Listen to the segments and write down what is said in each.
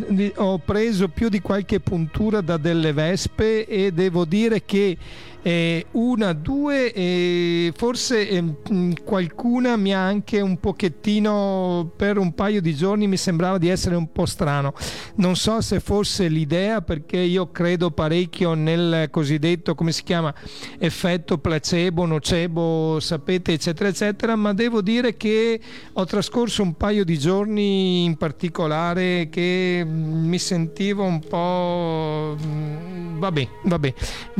ho preso più di qualche puntura da delle vespe e devo dire che una, due, forse qualcuna mi ha anche un pochettino, per un paio di giorni mi sembrava di essere un po' strano. Non so se fosse l'idea, perché io credo parecchio nel cosiddetto, come si chiama, effetto placebo, nocebo, sapete, eccetera eccetera, ma devo dire che ho trascorso un paio di giorni in particolare che mi sentivo un po' vabbè.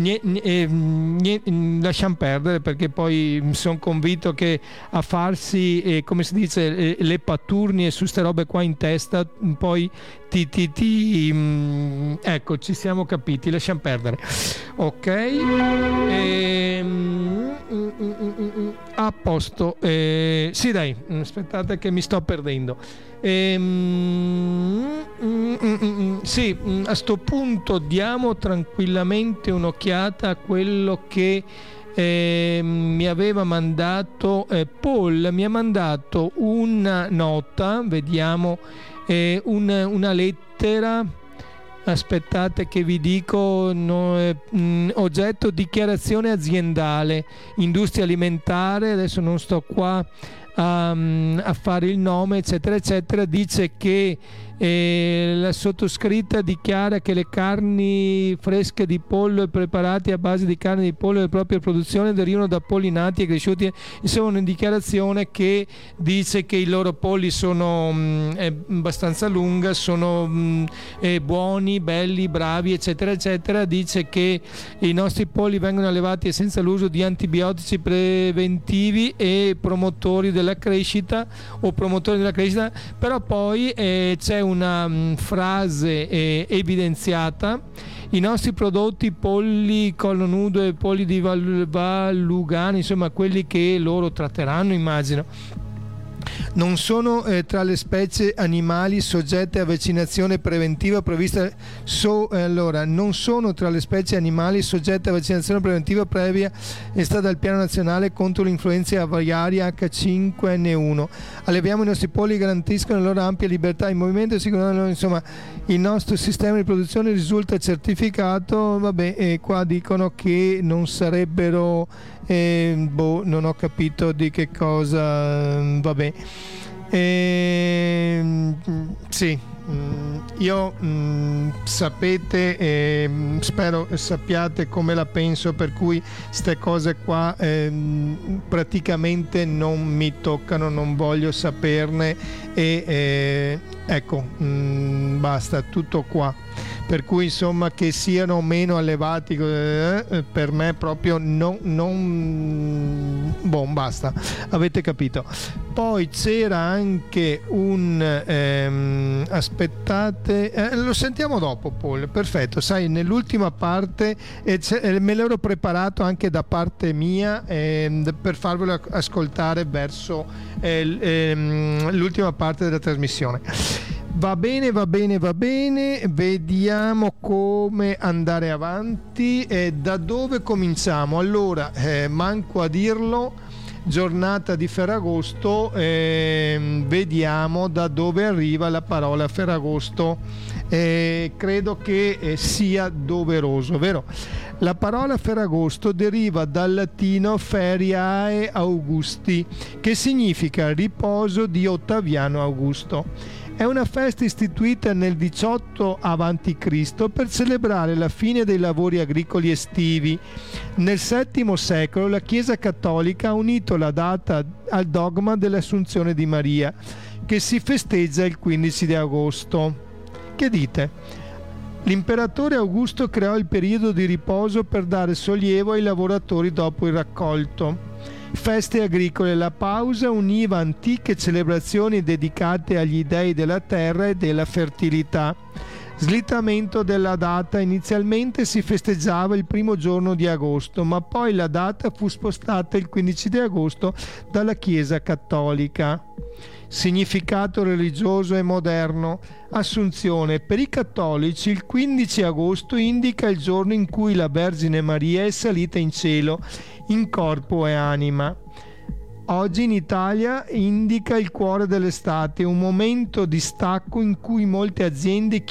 Lasciamo perdere, perché poi sono convinto che a farsi come si dice le patturnie su ste robe qua in testa poi ecco, ci siamo capiti, lasciamo perdere. Ok, a posto. Sì, dai, aspettate che mi sto perdendo. Sì, a sto punto diamo tranquillamente un'occhiata a quello che mi aveva mandato Paul. Mi ha mandato una nota, vediamo, una lettera. Aspettate che vi dico, oggetto dichiarazione aziendale, industria alimentare, adesso non sto qua a fare il nome, eccetera eccetera. Dice che la sottoscritta dichiara che le carni fresche di pollo e preparati a base di carne di pollo della propria produzione derivano da polli nati e cresciuti. Insomma, una dichiarazione che dice che i loro polli sono abbastanza lunga, sono buoni, belli, bravi, eccetera eccetera. Dice che i nostri polli vengono allevati senza l'uso di antibiotici preventivi e promotori della crescita, però poi c'è una frase evidenziata: i nostri prodotti polli collo nudo e polli di Valugani, insomma quelli che loro tratteranno, immagino, non sono tra le specie animali soggette a vaccinazione preventiva prevista. Allora, non sono tra le specie animali soggette a vaccinazione preventiva previa stata dal piano nazionale contro l'influenza aviaria H5N1. Alleviamo i nostri polli, garantiscono la loro ampia libertà in movimento, insomma il nostro sistema di produzione risulta certificato. Vabbè, e qua dicono che non sarebbero non ho capito di che cosa. Vabbè, sì, io sapete, spero sappiate come la penso, per cui ste cose qua praticamente non mi toccano, non voglio saperne e ecco, basta, tutto qua. Per cui insomma, che siano o meno allevati, per me proprio non basta, avete capito. Poi c'era anche aspettate, lo sentiamo dopo, Paul, perfetto. Sai, nell'ultima parte me l'ero preparato anche da parte mia per farvelo ascoltare verso l'ultima parte della trasmissione. Va bene, vediamo come andare avanti. Da dove cominciamo? Allora, manco a dirlo, giornata di Ferragosto, vediamo da dove arriva la parola Ferragosto. Credo che sia doveroso, vero? La parola Ferragosto deriva dal latino Feriae Augusti, che significa riposo di Ottaviano Augusto. È una festa istituita nel 18 a.C. per celebrare la fine dei lavori agricoli estivi. Nel VII secolo la Chiesa Cattolica ha unito la data al dogma dell'Assunzione di Maria, che si festeggia il 15 di agosto. Che dite? L'imperatore Augusto creò il periodo di riposo per dare sollievo ai lavoratori dopo il raccolto. Feste agricole. La pausa univa antiche celebrazioni dedicate agli dei della terra e della fertilità. Slittamento della data. Inizialmente si festeggiava il primo giorno di agosto, ma poi la data fu spostata il 15 di agosto dalla Chiesa Cattolica. Significato religioso e moderno. Assunzione. Per i cattolici il 15 agosto indica il giorno in cui la Vergine Maria è salita in cielo in corpo e anima. Oggi in Italia indica il cuore dell'estate, un momento di stacco in cui molte aziende